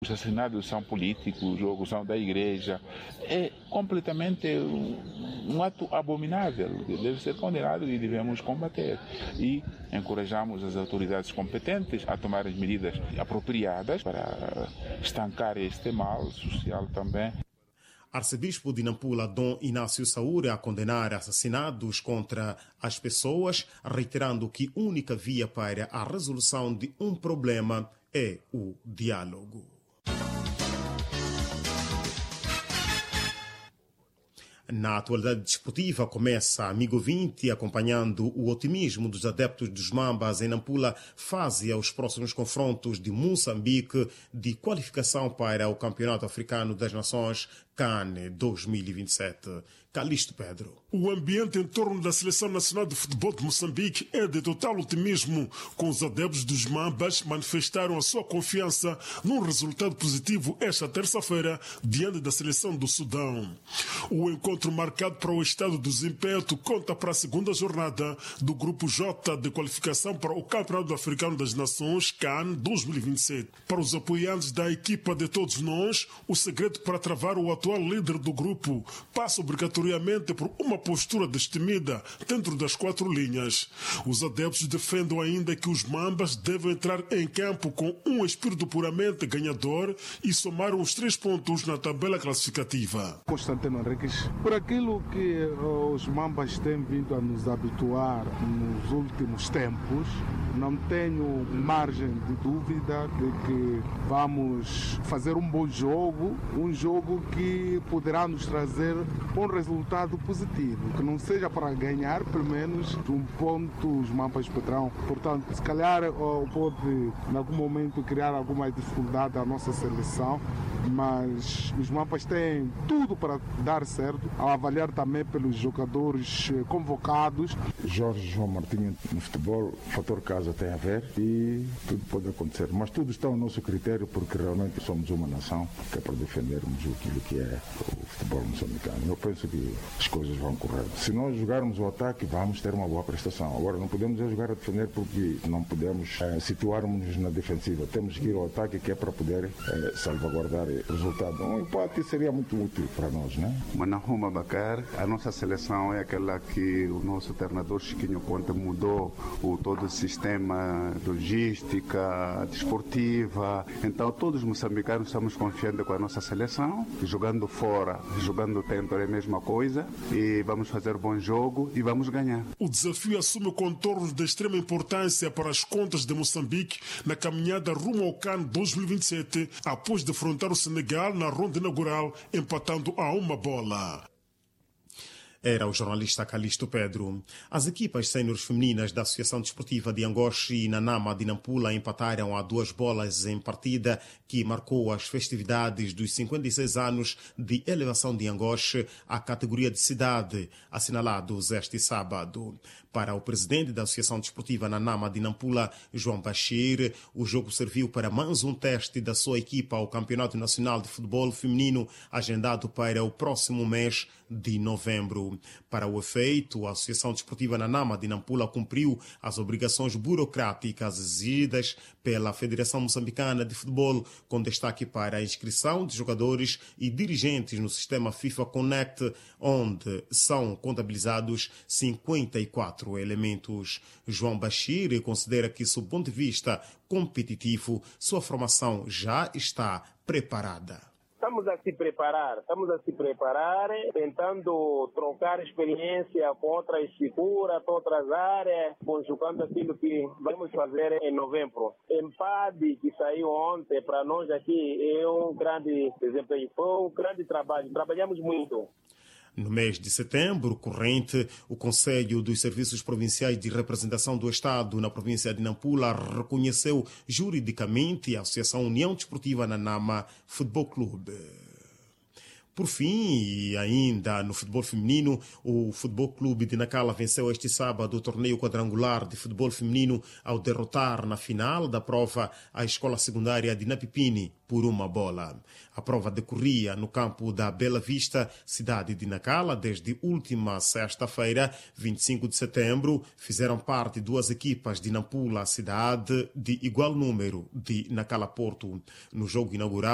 Os assassinatos são políticos ou são da igreja. É completamente um ato abominável, que deve ser condenado e devemos combater. E encorajamos as autoridades competentes a tomar as medidas apropriadas para estancar este mal social também. Arcebispo de Nampula, Dom Inácio Saúra, a condenar assassinatos contra as pessoas, reiterando que a única via para a resolução de um problema é o diálogo. Na atualidade desportiva, começa Amigo 20, acompanhando o otimismo dos adeptos dos Mambas em Nampula, face aos próximos confrontos de Moçambique de qualificação para o Campeonato Africano das Nações CAN 2027. Calixto Pedro. O ambiente em torno da Seleção Nacional de Futebol de Moçambique é de total otimismo, com os adeptos dos Mambas manifestaram a sua confiança num resultado positivo esta terça-feira diante da Seleção do Sudão. O encontro marcado para o estado do Zimpeto conta para a segunda jornada do Grupo J de qualificação para o Campeonato Africano das Nações CAN 2027. Para os apoiantes da equipa de todos nós, o segredo para travar o atual líder do grupo passa obrigatoriamente por uma postura destemida dentro das quatro linhas. Os adeptos defendem ainda que os Mambas devem entrar em campo com um espírito puramente ganhador e somar os 3 pontos na tabela classificativa. Constantino Henriques, por aquilo que os Mambas têm vindo a nos habituar nos últimos tempos, não tenho margem de dúvida de que vamos fazer um bom jogo, um jogo que poderá nos trazer um resultado positivo, que não seja para ganhar, pelo menos um ponto os Mambas poderão. Portanto, se calhar pode em algum momento criar alguma dificuldade à nossa seleção, mas os Mambas têm tudo para dar certo, ao avaliar também pelos jogadores convocados. Jorge João Martinho, no futebol, o fator casa tem a ver e tudo pode acontecer, mas tudo está ao nosso critério porque realmente somos uma nação que é para defendermos aquilo que é o futebol moçambicano. Eu penso que as coisas vão correr. Se nós jogarmos o ataque, vamos ter uma boa prestação. Agora, não podemos jogar a defender porque não podemos situarmos na defensiva. Temos que ir ao ataque, que é para poder salvaguardar o resultado. Um empate seria muito útil para nós, né? Manahuma Bacar, a nossa seleção é aquela que o nosso treinador Chiquinho Conte mudou todo o sistema, logística, desportiva. Então, todos os moçambicanos estamos confiantes com a nossa seleção, jogando fora, jogando dentro é a mesma coisa, e vamos fazer bom jogo e vamos ganhar. O desafio assume contornos de extrema importância para as contas de Moçambique na caminhada rumo ao CAN 2027, após defrontar o Senegal na ronda inaugural, empatando a uma bola. Era o jornalista Calixto Pedro. As equipas séniores femininas da Associação Desportiva de Angoche e Nanama de Nampula empataram a 2 bolas em partida que marcou as festividades dos 56 anos de elevação de Angoche à categoria de cidade, assinalados este sábado. Para o presidente da Associação Desportiva Nanama de Nampula, João Bachir, o jogo serviu para mais um teste da sua equipa ao Campeonato Nacional de Futebol Feminino, agendado para o próximo mês de novembro. Para o efeito, a Associação Desportiva Nanama de Nampula cumpriu as obrigações burocráticas exigidas pela Federação Moçambicana de Futebol, com destaque para a inscrição de jogadores e dirigentes no sistema FIFA Connect, onde são contabilizados 54 elementos. João Bachir considera que, sob o ponto de vista competitivo, sua formação já está preparada. Estamos a se preparar, tentando trocar experiência com outras figuras, com outras áreas, conjugando aquilo que vamos fazer em novembro. Empate que saiu ontem para nós aqui é um grande desempenho, foi um grande trabalho, trabalhamos muito. No mês de setembro corrente, o Conselho dos Serviços Provinciais de Representação do Estado na província de Nampula reconheceu juridicamente a Associação União Desportiva Nanama Futebol Clube. Por fim, e ainda no futebol feminino, o Futebol Clube de Nacala venceu este sábado o torneio quadrangular de futebol feminino ao derrotar na final da prova a escola secundária de Napipini por 1 bola. A prova decorria no campo da Bela Vista, cidade de Nacala, desde última sexta-feira, 25 de setembro. Fizeram parte 2 equipas de Nampula, cidade de igual número de Nacala Porto. No jogo inaugural,